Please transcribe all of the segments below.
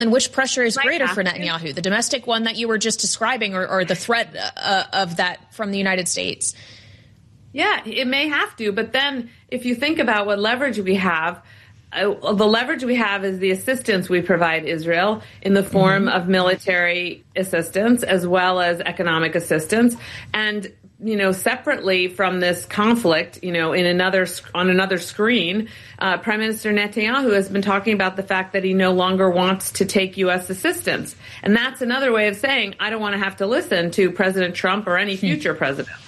And which pressure is greater for Netanyahu, the domestic one that you were just describing, or the threat of that from the United States? Yeah, it may have to. But then if you think about what leverage we have, the leverage we have is the assistance we provide Israel in the form of military assistance as well as economic assistance. And, separately from this conflict, on another screen, Prime Minister Netanyahu has been talking about the fact that he no longer wants to take U.S. assistance. And that's another way of saying, I don't want to have to listen to President Trump or any future presidents.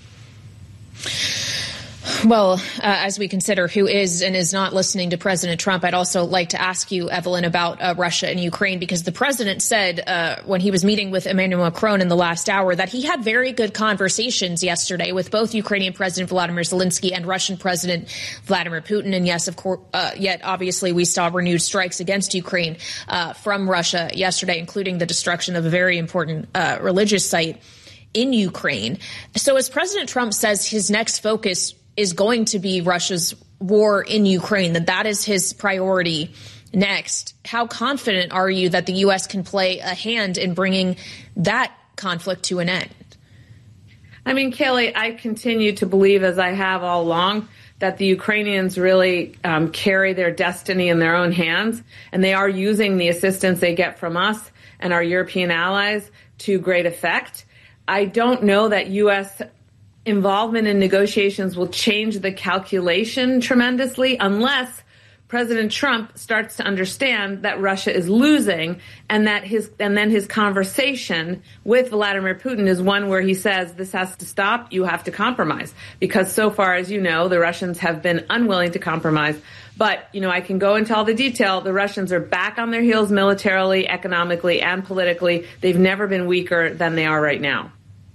Well, as we consider who is and is not listening to President Trump, I'd also like to ask you, Evelyn, about Russia and Ukraine, because the president said when he was meeting with Emmanuel Macron in the last hour that he had very good conversations yesterday with both Ukrainian President Volodymyr Zelensky and Russian President Vladimir Putin. And yes, of course, yet obviously we saw renewed strikes against Ukraine from Russia yesterday, including the destruction of a very important religious site in Ukraine. So as President Trump says, his next focus is going to be Russia's war in Ukraine, that is his priority next. How confident are you that the U.S. can play a hand in bringing that conflict to an end? I mean, Kayleigh, I continue to believe, as I have all along, that the Ukrainians really carry their destiny in their own hands, and they are using the assistance they get from us and our European allies to great effect. I don't know that U.S. involvement in negotiations will change the calculation tremendously unless President Trump starts to understand that Russia is losing, and that then his conversation with Vladimir Putin is one where he says, this has to stop, you have to compromise. Because so far, as you know, the Russians have been unwilling to compromise. But, I can go into all the detail. The Russians are back on their heels militarily, economically, and politically. They've never been weaker than they are right now.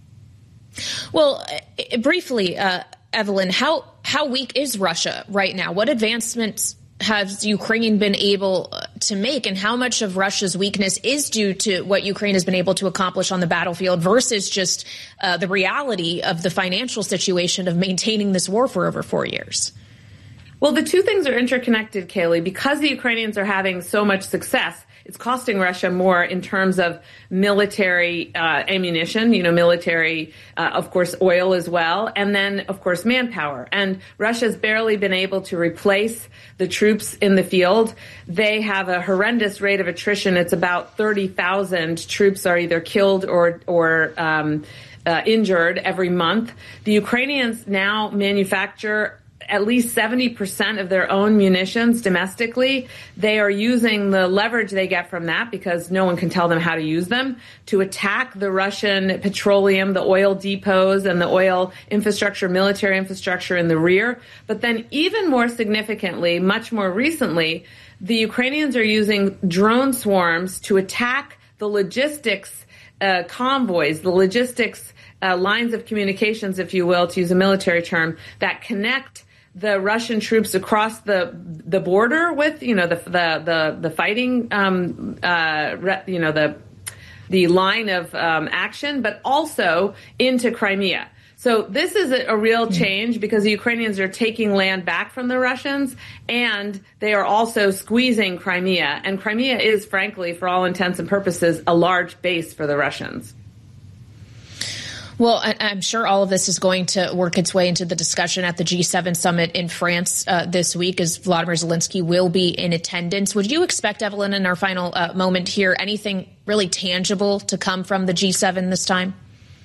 Well, briefly, Evelyn, how weak is Russia right now? What advancements has Ukraine been able to make, and how much of Russia's weakness is due to what Ukraine has been able to accomplish on the battlefield versus just the reality of the financial situation of maintaining this war for over 4 years? Well, the two things are interconnected, Kayleigh. Because the Ukrainians are having so much success, it's costing Russia more in terms of military ammunition, military, of course, oil as well, and then, of course, manpower. And Russia's barely been able to replace the troops in the field. They have a horrendous rate of attrition. It's about 30,000 troops are either killed or injured every month. The Ukrainians now manufacture at least 70% of their own munitions domestically. They are using the leverage they get from that, because no one can tell them how to use them, to attack the Russian petroleum, the oil depots, and the oil infrastructure, military infrastructure in the rear. But then even more significantly, much more recently, the Ukrainians are using drone swarms to attack the logistics convoys, the logistics lines of communications, if you will, to use a military term, that connect the Russian troops across the border with, the fighting, the line of action, but also into Crimea. So this is a real change, because the Ukrainians are taking land back from the Russians, and they are also squeezing Crimea. And Crimea is, frankly, for all intents and purposes, a large base for the Russians. Well, I'm sure all of this is going to work its way into the discussion at the G7 summit in France this week, as Volodymyr Zelensky will be in attendance. Would you expect, Evelyn, in our final moment here, anything really tangible to come from the G7 this time?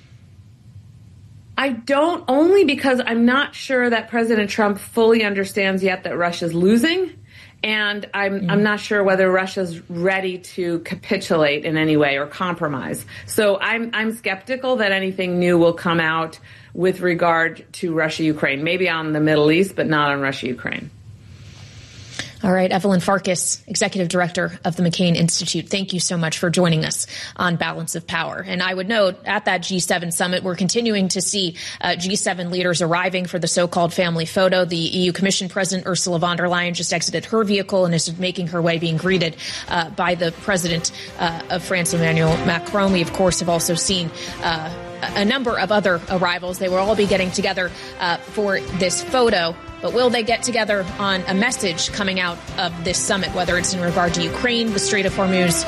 I don't, only because I'm not sure that President Trump fully understands yet that Russia's losing. And I'm not sure whether Russia's ready to capitulate in any way or compromise. So I'm skeptical that anything new will come out with regard to Russia-Ukraine, maybe on the Middle East, but not on Russia-Ukraine. All right, Evelyn Farkas, Executive Director of the McCain Institute, thank you so much for joining us on Balance of Power. And I would note, at that G7 summit, we're continuing to see G7 leaders arriving for the so-called family photo. The EU Commission President Ursula von der Leyen just exited her vehicle and is making her way, being greeted by the President of France, Emmanuel Macron. We, of course, have also seen a number of other arrivals. They will all be getting together for this photo. But will they get together on a message coming out of this summit, whether it's in regard to Ukraine, the Strait of Hormuz,